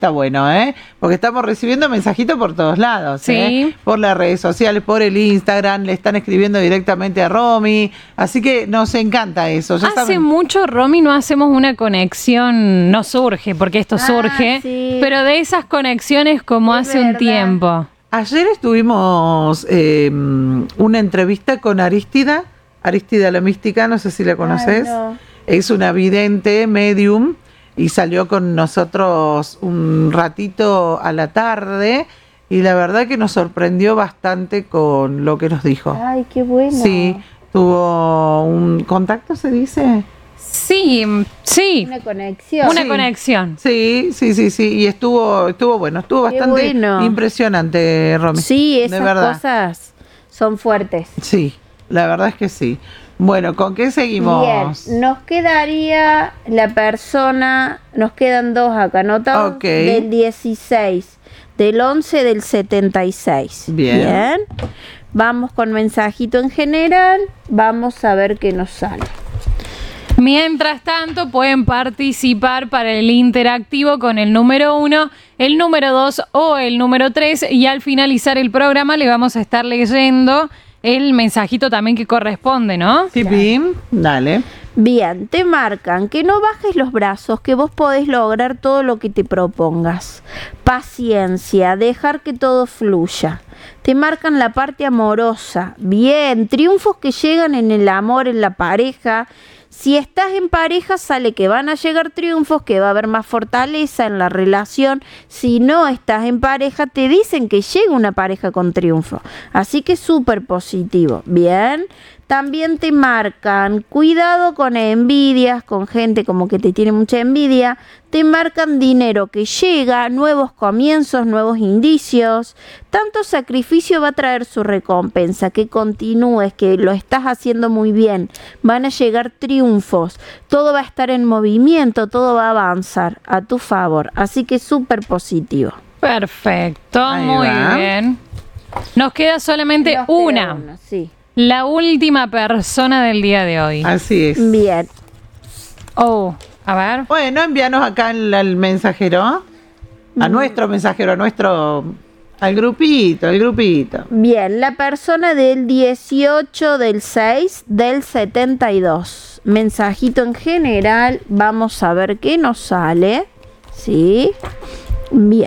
Está bueno, porque estamos recibiendo mensajitos por todos lados, Sí. Por las redes sociales, por el Instagram, le están escribiendo directamente a Romy, así que nos encanta eso. Ya Hace saben. mucho, Romy, no hacemos una conexión, no surge, porque esto surge, sí. pero de esas conexiones como Es hace un verdad. tiempo. Ayer estuvimos una entrevista con Arístida la Mística, no sé si la conoces. Ay, no. Es una vidente medium y salió con nosotros un ratito a la tarde y la verdad que nos sorprendió bastante con lo que nos dijo. Ay, qué bueno. Sí, tuvo un contacto, ¿se dice? Sí, sí, Una conexión. una Sí. conexión. Sí, y estuvo bueno, estuvo Qué bastante bueno. impresionante, Romy. Sí, de esas verdad. cosas son fuertes. Sí, la verdad es que sí. Bueno, ¿con qué seguimos? Bien, nos quedaría la persona, nos quedan dos acá anotados, Ok. del 16, del 11 del 76. Bien. Vamos con mensajito en general, vamos a ver qué nos sale. Mientras tanto, pueden participar para el interactivo con el número 1, el número 2 o el número 3 y al finalizar el programa le vamos a estar leyendo el mensajito también que corresponde, ¿no? Sí, Pim, dale. Bien, te marcan que no bajes los brazos, que vos podés lograr todo lo que te propongas. Paciencia, dejar que todo fluya. Te marcan la parte amorosa. Bien, triunfos que llegan en el amor, en la pareja. Si estás en pareja, sale que van a llegar triunfos, que va a haber más fortaleza en la relación. Si no estás en pareja, te dicen que llega una pareja con triunfo. Así que súper positivo. Bien. También te marcan, cuidado con envidias, con gente como que te tiene mucha envidia. Te marcan dinero que llega, nuevos comienzos, nuevos indicios. Tanto sacrificio va a traer su recompensa, que continúes, que lo estás haciendo muy bien. Van a llegar triunfos, todo va a estar en movimiento, todo va a avanzar a tu favor. Así que súper positivo. Perfecto, Ahí muy va. bien. Nos queda solamente Nos queda una, uno, sí. la última persona del día de hoy. Así es. Bien. Oh, a ver. Bueno, envíanos acá al mensajero, a nuestro mensajero, al grupito. Bien, la persona del 18 del 6 del 72. Mensajito en general, vamos a ver qué nos sale. ¿Sí? Bien.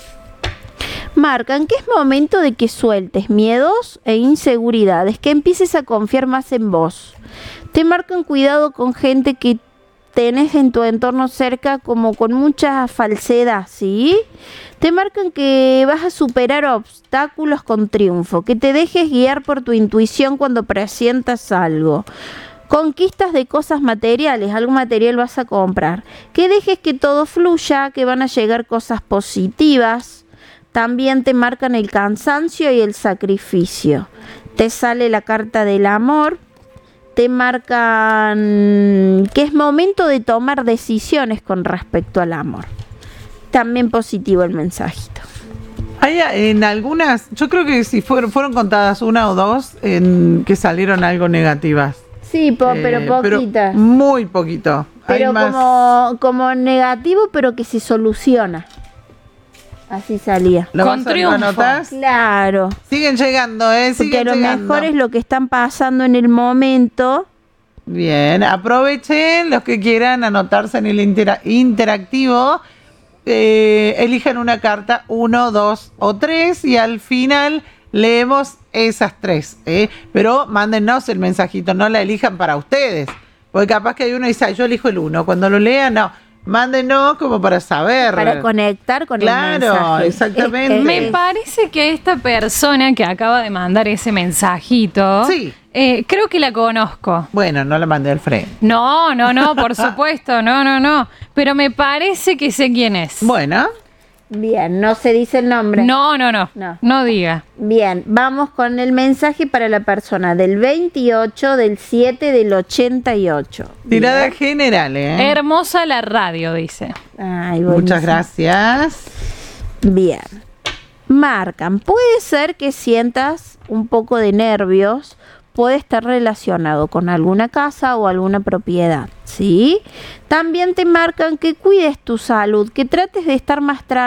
Marcan que es momento de que sueltes miedos e inseguridades, que empieces a confiar más en vos. Te marcan cuidado con gente que tenés en tu entorno cerca como con mucha falsedad, ¿sí? Te marcan que vas a superar obstáculos con triunfo, que te dejes guiar por tu intuición cuando presientas algo. Conquistas de cosas materiales, algo material vas a comprar. Que dejes que todo fluya, que van a llegar cosas positivas. También te marcan el cansancio y el sacrificio. Te sale la carta del amor. Te marcan que es momento de tomar decisiones con respecto al amor. También positivo el mensajito. Hay en algunas, yo creo que si fueron contadas una o dos que salieron algo negativas. Sí, pero poquitas. Muy poquito. Pero Hay más. como negativo, pero que se soluciona. Así salía. ¿Lo Con vas a triunfo. anotar? Claro. Siguen llegando, Porque siguen lo llegando. mejor es lo que están pasando en el momento. Bien, aprovechen los que quieran anotarse en el interactivo. Elijan una carta, 1, 2 o 3 y al final leemos esas 3. Pero mándennos el mensajito, no la elijan para ustedes. Porque capaz que hay uno y dice, yo elijo el 1. Cuando lo lean, no. Mándenos como para saber. Para conectar con el mensaje. Claro, exactamente. Me parece que esta persona que acaba de mandar ese mensajito, Sí. Creo que la conozco. Bueno, no la mandé al frente. No, por supuesto, no. Pero me parece que sé quién es. Bueno, Bien, no se dice el nombre. No No. diga. Bien, vamos con el mensaje para la persona del 28, del 7, del 88. tirada Bien. general, Hermosa la radio, dice. Ay, Muchas buenísimo. gracias. Bien. Marcan, puede ser que sientas un poco de nervios puede estar relacionado con alguna casa o alguna propiedad, ¿sí? También te marcan que cuides tu salud, que trates de estar más tranquilo